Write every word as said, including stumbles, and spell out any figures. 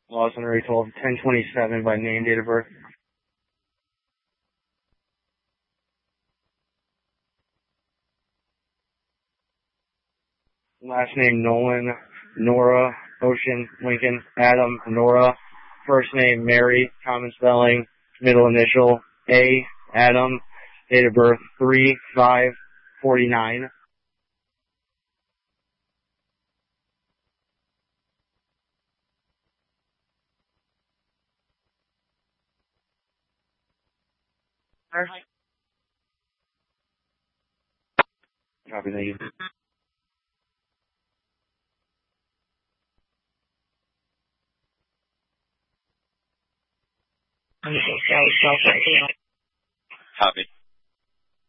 Lawson Ray twelve, ten twenty-seven by name, date of birth. Last name Nolan, Nora, Ocean, Lincoln, Adam, Nora. First name Mary, common spelling, middle initial A, Adam. Date of birth three five forty-nine. Copy, thank you. Copy.